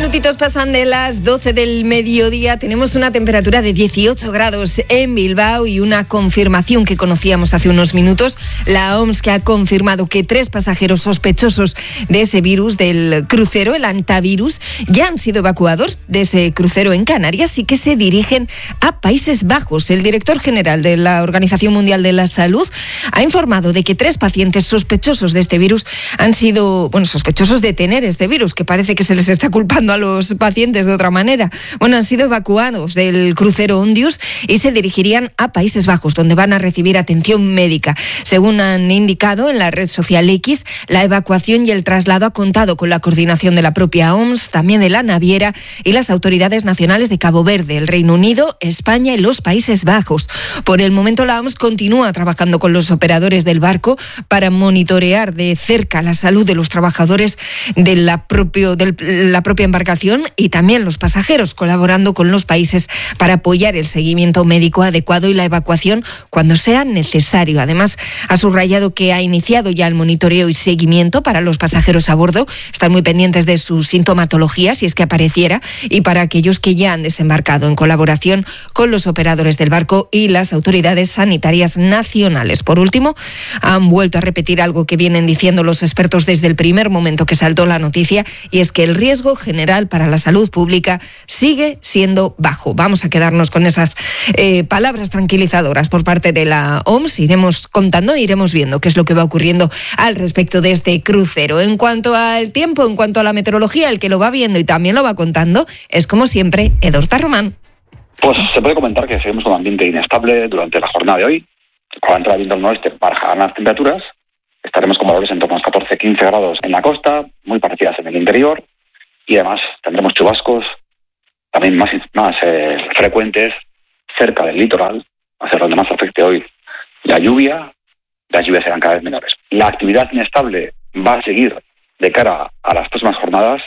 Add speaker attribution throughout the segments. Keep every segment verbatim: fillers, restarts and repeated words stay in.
Speaker 1: minutitos pasan de las doce del mediodía. Tenemos una temperatura de dieciocho grados en Bilbao y una confirmación que conocíamos hace unos minutos. La O M S que ha confirmado que tres pasajeros sospechosos de ese virus del crucero, el hantavirus, ya han sido evacuados de ese crucero en Canarias y que se dirigen a Países Bajos. El director general de la Organización Mundial de la Salud ha informado de que tres pacientes sospechosos de este virus han sido, bueno, sospechosos de tener este virus, que parece que se les está culpando a los pacientes de otra manera. Bueno, han sido evacuados del crucero Ondius y se dirigirían a Países Bajos, donde van a recibir atención médica. Según han indicado en la red social X, la evacuación y el traslado ha contado con la coordinación de la propia O M S, también de la naviera y las autoridades nacionales de Cabo Verde, el Reino Unido, España y los Países Bajos. Por el momento, la O M S continúa trabajando con los operadores del barco para monitorear de cerca la salud de los trabajadores de la, propio, de la propia embarcación y también los pasajeros, colaborando con los países para apoyar el seguimiento médico adecuado y la evacuación cuando sea necesario. Además, ha subrayado que ha iniciado ya el monitoreo y seguimiento para los pasajeros a bordo. Están muy pendientes de su sintomatología, si es que apareciera, y para aquellos que ya han desembarcado, en colaboración con los operadores del barco y las autoridades sanitarias nacionales. Por último, han vuelto a repetir algo que vienen diciendo los expertos desde el primer momento que saltó la noticia, y es que el riesgo general para la salud pública sigue siendo bajo. Vamos a quedarnos con esas eh, palabras tranquilizadoras por parte de la O M S. Iremos contando, iremos viendo qué es lo que va ocurriendo al respecto de este crucero. En cuanto al tiempo, en cuanto a la meteorología, el que lo va viendo y también lo va contando es, como siempre, Edorta Román.
Speaker 2: Pues se puede comentar que seguimos con un ambiente inestable durante la jornada de hoy. Con la entrada del viento del noreste bajarán las temperaturas. Estaremos con valores en torno a los catorce a quince grados en la costa, muy parecidas en el interior, y además tendremos chubascos también más, más eh, frecuentes cerca del litoral, va a ser donde más afecte hoy la lluvia. Las lluvias serán cada vez menores. La actividad inestable va a seguir de cara a las próximas jornadas,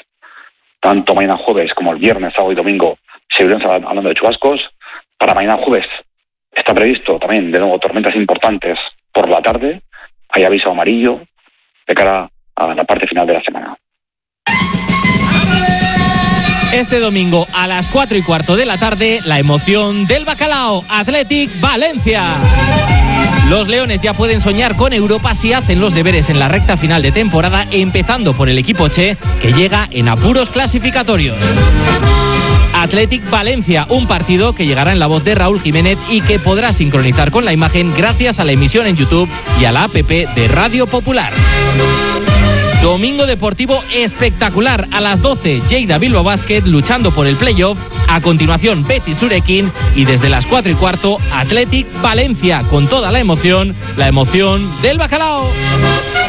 Speaker 2: tanto mañana jueves como el viernes, sábado y domingo seguiremos hablando de chubascos. Para mañana jueves está previsto también de nuevo tormentas importantes por la tarde. Hay aviso amarillo de cara a la parte final de la semana.
Speaker 3: Este domingo a las cuatro y cuarto de la tarde, la emoción del Bacalao, Athletic Valencia. Los leones ya pueden soñar con Europa si hacen los deberes en la recta final de temporada, empezando por el equipo Che, que llega en apuros clasificatorios. Athletic Valencia, un partido que llegará en la voz de Raúl Jiménez y que podrá sincronizar con la imagen gracias a la emisión en YouTube y a la app de Radio Popular. Domingo deportivo espectacular a las doce, Lleida Bilbao Basket luchando por el playoff. A continuación, Betis Surekin y desde las cuatro y cuarto, Athletic Valencia, con toda la emoción, la emoción del Bacalao.